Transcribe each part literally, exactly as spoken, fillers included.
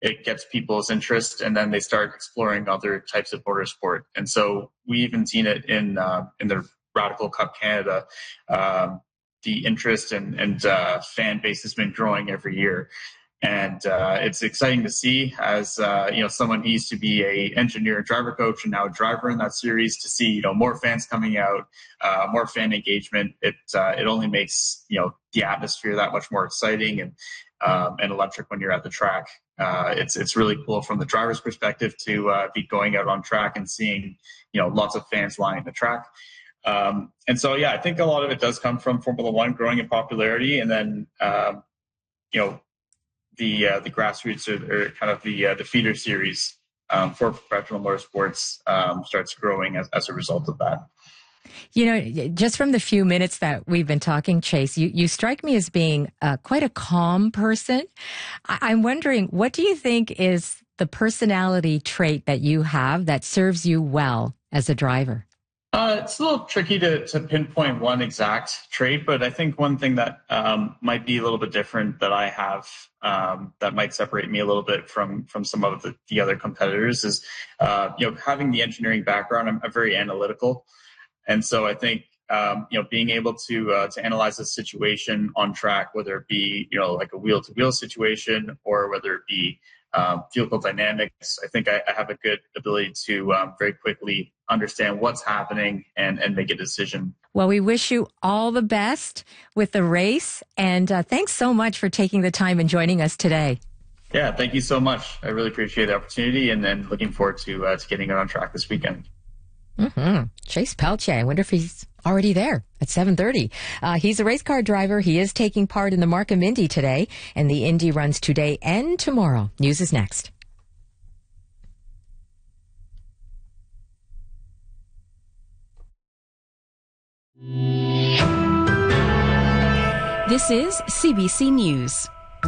it gets people's interest, and then they start exploring other types of motorsport. And so we even seen it in uh, in the Radical Cup Canada. Um, the interest and, and uh, fan base has been growing every year. And uh, it's exciting to see, as uh, you know, someone who used to be a engineer and driver coach and now a driver in that series, to see, you know, more fans coming out, uh, more fan engagement. It uh, it only makes, you know, the atmosphere that much more exciting and um, and electric when you're at the track. Uh, it's it's really cool from the driver's perspective to uh, be going out on track and seeing, you know, lots of fans lining the track. Um, and so, yeah, I think a lot of it does come from Formula One growing in popularity, and then um, you know. the uh, the grassroots or, or kind of the uh, the feeder series um, for professional motorsports um, starts growing as, as a result of that. You know, just from the few minutes that we've been talking, Chase, you, you strike me as being uh, quite a calm person. I, I'm wondering, what do you think is the personality trait that you have that serves you well as a driver? Uh, it's a little tricky to, to pinpoint one exact trait, but I think one thing that um, might be a little bit different that I have um, that might separate me a little bit from from some of the, the other competitors is, uh, you know, having the engineering background. I'm, I'm very analytical, and so I think um, you know, being able to uh, to analyze a situation on track, whether it be, you know, like a wheel to wheel situation or whether it be Um, vehicle dynamics, I think I, I have a good ability to um, very quickly understand what's happening and, and make a decision. Well, we wish you all the best with the race, and uh, thanks so much for taking the time and joining us today. Yeah, thank you so much. I really appreciate the opportunity, and then looking forward to uh, to getting it on track this weekend. Mm-hmm. Chase Pelche, I wonder if he's already there at seven thirty. Uh, he's a race car driver. He is taking part in the Markham Indy today, and the Indy runs today and tomorrow. News is next. This is C B C News.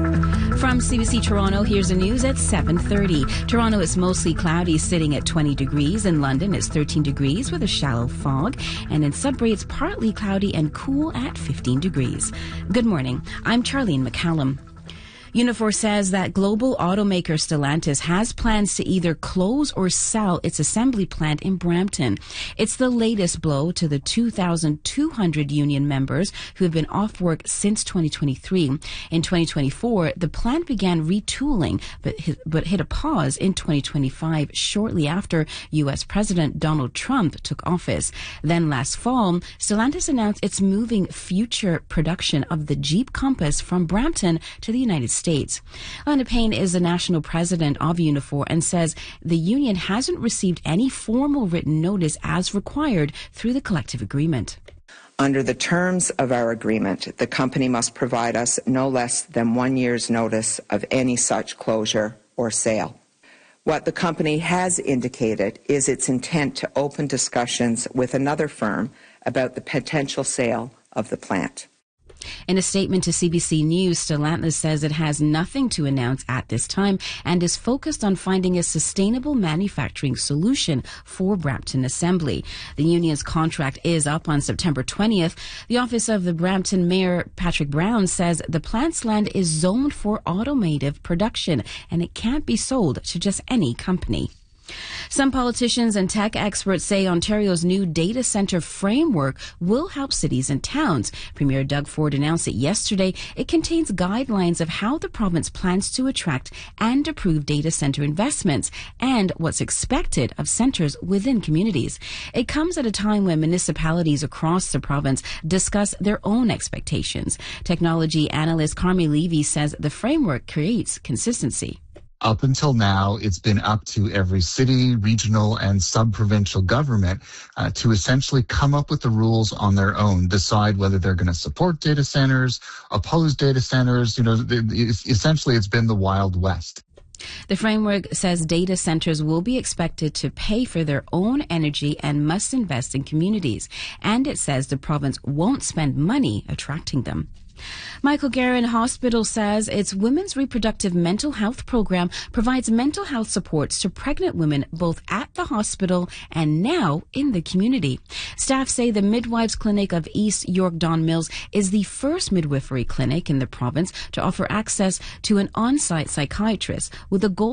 From C B C Toronto, here's the news at seven thirty. Toronto is mostly cloudy, sitting at twenty degrees. In London, it's thirteen degrees with a shallow fog. And in Sudbury, it's partly cloudy and cool at fifteen degrees. Good morning. I'm Charlene McCallum. Unifor says that global automaker Stellantis has plans to either close or sell its assembly plant in Brampton. It's the latest blow to the two thousand two hundred union members who have been off work since twenty twenty-three. In twenty twenty-four, the plant began retooling, but hit, but hit a pause in twenty twenty-five, shortly after U S President Donald Trump took office. Then last fall, Stellantis announced it's moving future production of the Jeep Compass from Brampton to the United States. States. Lana Payne is the national president of Unifor and says the union hasn't received any formal written notice as required through the collective agreement. Under the terms of our agreement, the company must provide us no less than one year's notice of any such closure or sale. What the company has indicated is its intent to open discussions with another firm about the potential sale of the plant. In a statement to C B C News, Stellantis says it has nothing to announce at this time and is focused on finding a sustainable manufacturing solution for Brampton Assembly. The union's contract is up on September twentieth. The office of the Brampton Mayor, Patrick Brown, says the plant's land is zoned for automotive production and it can't be sold to just any company. Some politicians and tech experts say Ontario's new data centre framework will help cities and towns. Premier Doug Ford announced it yesterday. It contains guidelines of how the province plans to attract and approve data centre investments and what's expected of centres within communities. It comes at a time when municipalities across the province discuss their own expectations. Technology analyst Carmi Levy says the framework creates consistency. Up until now, it's been up to every city, regional, and sub-provincial government uh, to essentially come up with the rules on their own, decide whether they're going to support data centers, oppose data centers. You know, essentially, it's been the Wild West. The framework says data centers will be expected to pay for their own energy and must invest in communities. And it says the province won't spend money attracting them. Michael Garron Hospital says its Women's Reproductive Mental Health Program provides mental health supports to pregnant women both at the hospital and now in the community. Staff say the Midwives Clinic of East York Don Mills is the first midwifery clinic in the province to offer access to an on-site psychiatrist with a goal